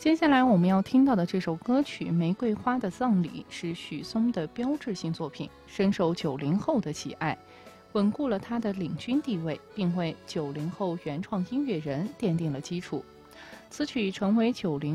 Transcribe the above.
接下来我们要听到的这首歌曲《玫瑰花的葬礼》是许嵩的标志性作品，深受90后的喜爱，稳固了他的领军地位，并为90后原创音乐人奠定了基础。此曲成为90